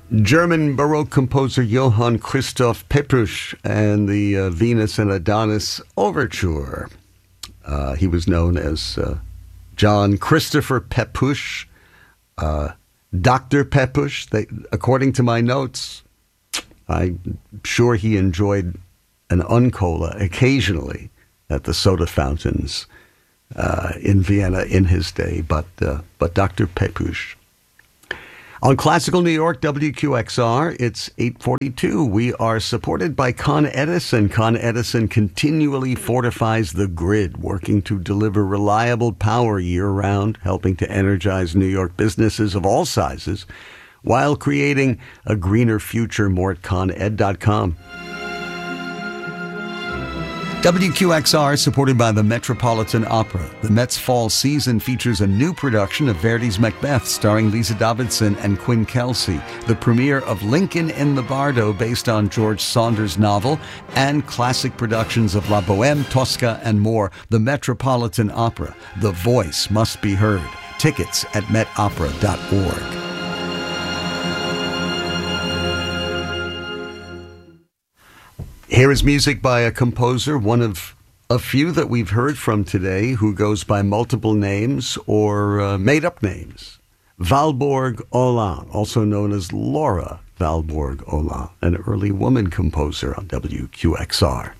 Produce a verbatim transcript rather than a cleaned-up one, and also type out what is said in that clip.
German Baroque composer Johann Christoph Pepusch and the uh, Venus and Adonis Overture. Uh, he was known as uh, John Christopher Pepusch, uh, Doctor Pepusch. They, according to my notes, I'm sure he enjoyed an uncola occasionally at the soda fountains uh, in Vienna in his day, but uh, but Doctor Pepusch. On Classical New York, W Q X R, it's eight forty-two. We are supported by Con Edison. Con Edison continually fortifies the grid, working to deliver reliable power year-round, helping to energize New York businesses of all sizes, while creating a greener future. More at con ed dot com. W Q X R, supported by the Metropolitan Opera. The Met's fall season features a new production of Verdi's Macbeth, starring Lisa Davidson and Quinn Kelsey, the premiere of Lincoln in the Bardo, based on George Saunders' novel, and classic productions of La Bohème, Tosca, and more. The Metropolitan Opera. The voice must be heard. Tickets at met opera dot org. Here is music by a composer, one of a few that we've heard from today, who goes by multiple names or uh, made-up names. Valborg Olaun, also known as Laura Valborg Olaun, an early woman composer on W Q X R.